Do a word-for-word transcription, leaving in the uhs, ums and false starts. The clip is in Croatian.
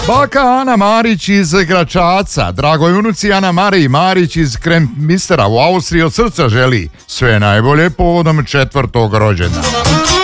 Baka Ana Marić iz Gračaca, dragoj unuci Ana Mariji Marić iz Krempmistera u Austriji od srca želi sve najbolje povodom četvrtog rođendana.